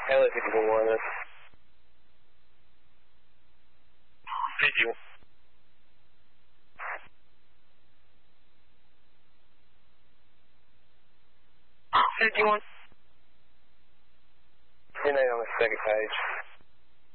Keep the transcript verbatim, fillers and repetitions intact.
Hello, fifty-one. fifty-one. fifty-one. Your name on the second page.